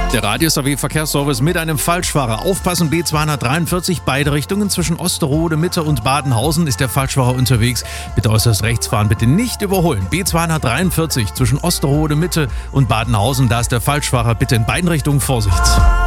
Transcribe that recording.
Der Radius AW Verkehrsservice mit einem Falschfahrer. Aufpassen, B243, beide Richtungen zwischen Osterode, Mitte und Badenhausen ist der Falschfahrer unterwegs. Bitte äußerst rechts fahren, bitte nicht überholen. B243 zwischen Osterode, Mitte und Badenhausen, da ist der Falschfahrer. Bitte in beiden Richtungen Vorsicht.